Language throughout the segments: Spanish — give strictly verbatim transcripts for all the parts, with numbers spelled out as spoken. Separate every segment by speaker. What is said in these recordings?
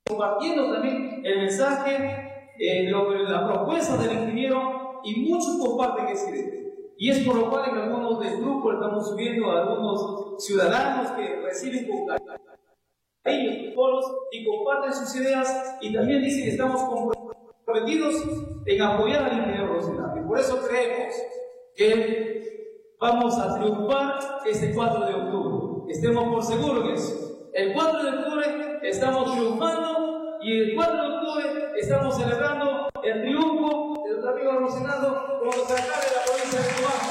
Speaker 1: compartiendo también el mensaje, eh, lo, la propuesta del ingeniero, y muchos comparten esa idea. Y es por lo cual en algunos del grupo estamos subiendo a algunos ciudadanos que reciben con ellos polos y comparten sus ideas, y también dicen que estamos comprometidos en apoyar al ingeniero Rocinante. Y por eso creemos que vamos a triunfar este cuatro de octubre. Estemos por seguros en eso. El cuatro de octubre estamos triunfando, y el cuatro de octubre estamos celebrando el triunfo de nuestro amigo Rocinado como nos alcalde de la provincia de Tucumán.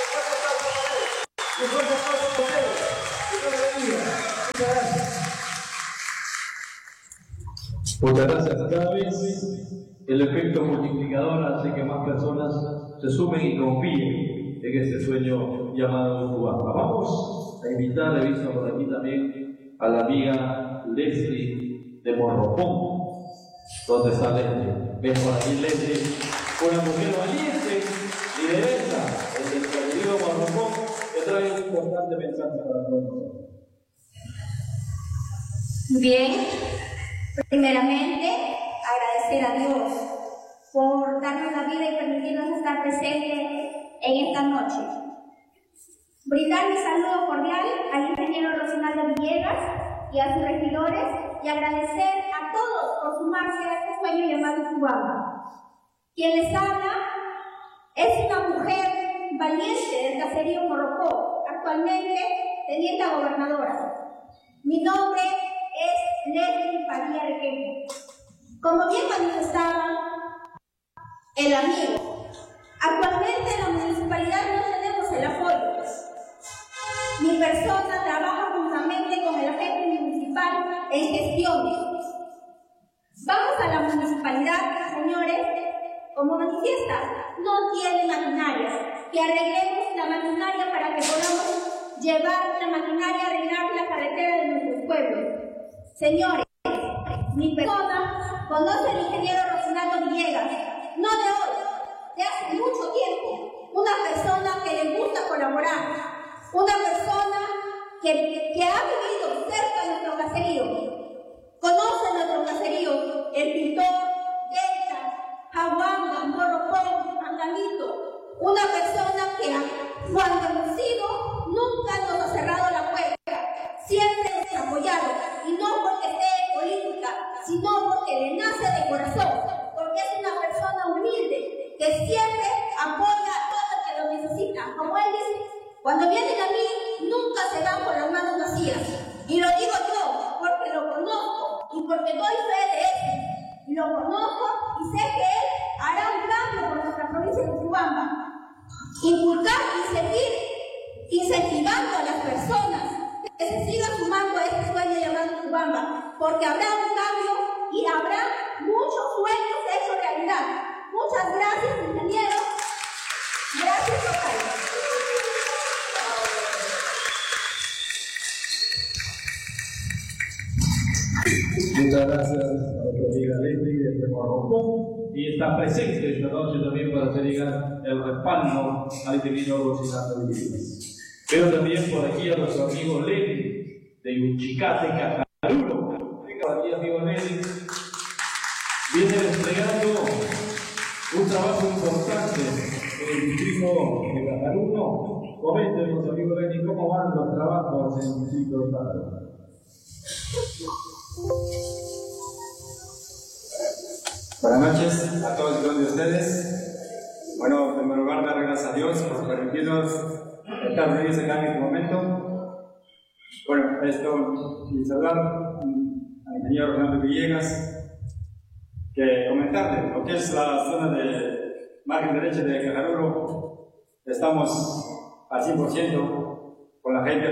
Speaker 1: Un fuerte aplauso a ustedes. Dios les bendiga. Muchas gracias.
Speaker 2: Muchas gracias. Cada vez el efecto multiplicador hace que más personas se sumen y confíen en este sueño llamado Cubana. Vamos a invitar, he visto por aquí también, a la amiga Leslie de Morropón. ¿Dónde está Leslie? Ven por aquí Leslie, una mujer valiente, lideresa en el querido Morropón, que trae un importante mensaje para todos nosotros.
Speaker 3: Bien, primeramente agradecer a Dios por darnos la vida y permitirnos estar presentes en esta noche. Brindar mi saludo cordial al ingeniero Rocinaldo Villegas y a sus regidores, y agradecer a todos por sumarse a este sueño llamado Cubana. Quien les habla es una mujer valiente del caserío Morropó, actualmente teniente a gobernadora. Mi nombre es Leslie Padilla Requejo. Como bien manifestaba el amigo, actualmente en la municipalidad no tenemos el apoyo. Mi persona trabaja juntamente con el agente municipal en gestiones. Vamos a la municipalidad, señores, como manifiesta, no tiene maquinarias. Que arreglemos la maquinaria para que podamos llevar la maquinaria a arreglar la carretera de nuestros pueblos. Señores, mi persona conoce al ingeniero Rocinaldo Villegas, no de hoy, de hace mucho tiempo. Una persona que le gusta colaborar. Una persona que, que ha vivido cerca de nuestro caserío, conoce nuestro caserío, el pintor, Delta, Jaguanga, Morropón, Angamito. Una persona que cuando hemos ido nunca nos ha cerrado la puerta, siempre nos ha apoyado, y no porque esté en política, sino porque le nace de corazón, porque es una persona humilde que siempre apoya a todo el que lo necesita. Como él dice, cuando vienen a mí, nunca se van con las manos vacías. Y lo digo yo, porque lo conozco y porque doy fe de él. Lo conozco y sé que él hará un cambio por nuestra provincia de Cubamba. Inculcar y seguir incentivando a las personas que se sigan sumando a este sueño llamado Cubamba, porque habrá un cambio y habrá muchos sueños hechos realidad. Muchas gracias, ingeniero. Gracias, tocayo.
Speaker 2: Muchas gracias a nuestra amiga Leslie de Morropón, y está presente esta noche también para hacer llegar el respaldo al ingeniero Rocinaldo Villegas. Pero también por aquí a nuestro amigo Lenny de Yuchicate, Cajarulo. Venga aquí, amigo Lenny. Viene desplegando un trabajo importante en el distrito de Cajarulo. Coméntenos, amigo Lenny, cómo van los trabajos en el distrito de Cajarulo.
Speaker 4: Buenas noches a todos y todas de ustedes. Bueno, en primer lugar, dar gracias a Dios por permitirnos estar reunidos acá en este momento. Bueno, esto, y saludar al ingeniero Rocinaldo Villegas, que comentarle lo que es la zona de margen derecha de Cajarulo. Estamos al cien por ciento con la gente.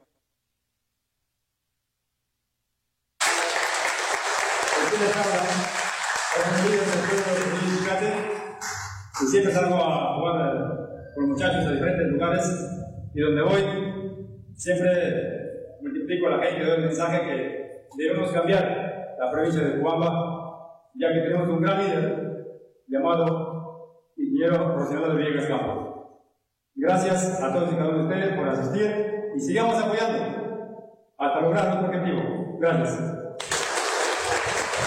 Speaker 4: Y siempre salgo a jugar con los muchachos a diferentes lugares, y donde voy siempre multiplico a la gente y doy el mensaje que debemos cambiar la provincia de Cubamba, ya que tenemos un gran líder llamado ingeniero Rocinaldo Villegas Campos. Gracias a todos y cada uno de ustedes por asistir, y sigamos apoyando hasta lograr nuestro objetivo. Gracias.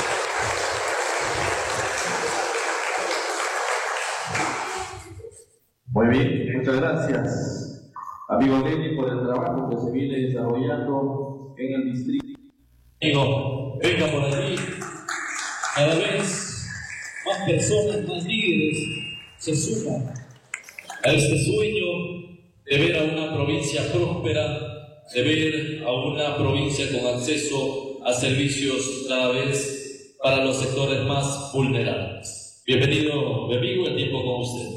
Speaker 2: gracias, amigo Lenny, por el trabajo que se viene desarrollando en el distrito.
Speaker 5: Amigo, venga por allí. Cada vez más personas, más líderes se suman a este sueño de ver a una provincia próspera, de ver a una provincia con acceso a servicios cada vez para los sectores más vulnerables. Bienvenido, mi amigo, el tiempo con usted.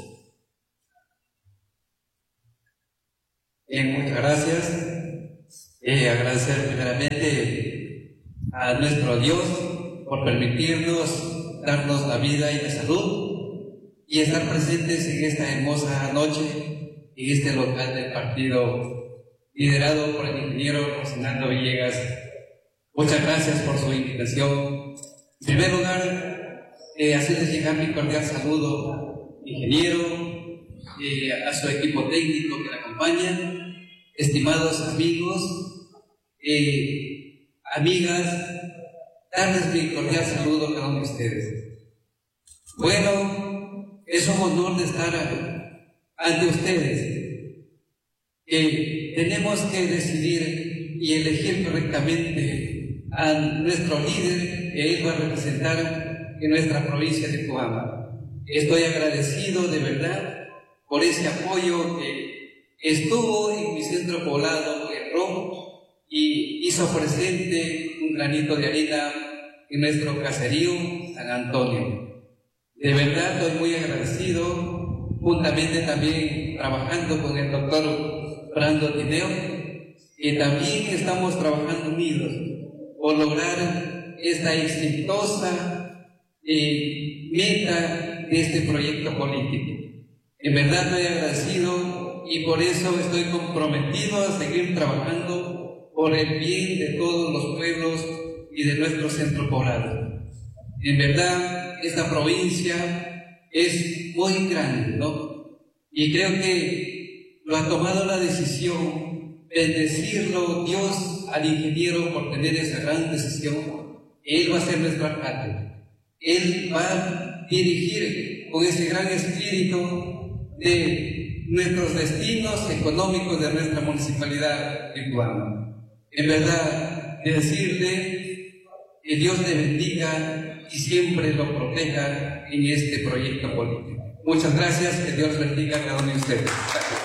Speaker 6: Bien, muchas gracias. Eh, agradecer primeramente a nuestro Dios por permitirnos darnos la vida y la salud y estar presentes en esta hermosa noche en este local del partido liderado por el ingeniero Rosinaldo Villegas. Muchas gracias por su invitación. En primer lugar, eh, hacerles llegar mi cordial saludo, ingeniero, eh, a su equipo técnico que le acompaña, estimados amigos, eh, amigas, darles mi cordial saludo a cada uno de ustedes. Bueno, es un honor de estar ante ustedes. Eh, tenemos que decidir y elegir correctamente a nuestro líder que él va a representar en nuestra provincia de Puamba. Estoy agradecido de verdad por ese apoyo que estuvo en mi centro poblado en Roma y hizo presente un granito de arena en nuestro caserío San Antonio. De verdad estoy muy agradecido, juntamente también trabajando con el doctor Brando Tineo, y también estamos trabajando unidos por lograr esta exitosa eh, meta de este proyecto político. En verdad estoy agradecido y por eso estoy comprometido a seguir trabajando por el bien de todos los pueblos y de nuestro centro poblado. En verdad, esta provincia es muy grande, ¿no? Y creo que lo ha tomado la decisión, bendecirlo Dios al ingeniero por tener esa gran decisión. Él va a ser nuestro alcalde. Él va a dirigir con ese gran espíritu de nuestros destinos económicos de nuestra municipalidad de Puamba. En verdad, decirle que Dios le bendiga y siempre lo proteja en este proyecto político. Muchas gracias, que Dios bendiga a cada uno de ustedes. Gracias.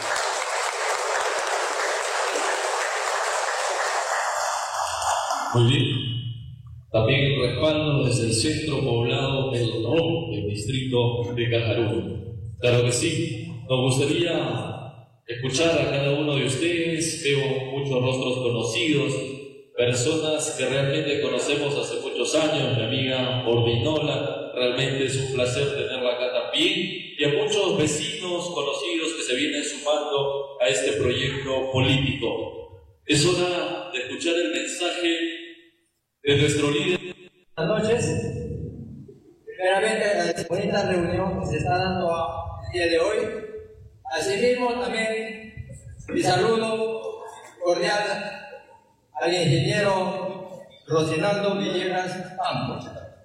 Speaker 5: Muy bien. También el respaldo desde el centro poblado El Rom, del distrito de Cajarulo. Claro que sí, nos gustaría escuchar a cada uno de ustedes. Veo muchos rostros conocidos, personas que realmente conocemos hace muchos años. Mi amiga Ordinola, realmente es un placer tenerla acá también, y a muchos vecinos conocidos que se vienen sumando a este proyecto político. Es hora de escuchar el mensaje de nuestro líder.
Speaker 7: Buenas noches. Primeramente, la bonita reunión que se está dando el día de hoy. Asimismo, también mi saludo cordial al ingeniero Rosinaldo Villegas Campos.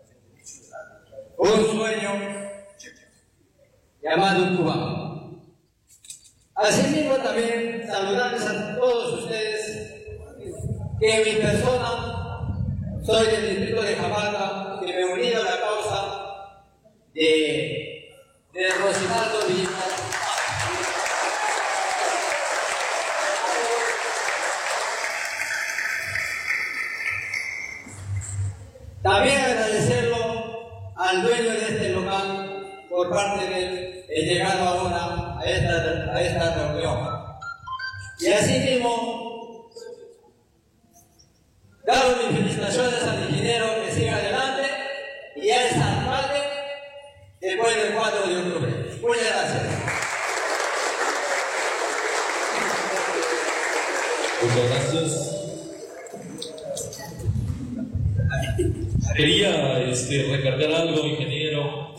Speaker 7: Un sueño llamado Cuba. Asimismo, también saludarles a todos ustedes que en mi persona soy del distrito de Jamaica, que me he unido a la causa de, de Rosinaldo Villegas. También agradecerlo al dueño de este local por parte de él, he llegado ahora a esta, a esta reunión. Y así mismo, dar mis felicitaciones al ingeniero que siga adelante y a esta alcalde después del cuatro de octubre. Muchas gracias.
Speaker 5: Muchas gracias. Quería este, recargar algo, ingeniero.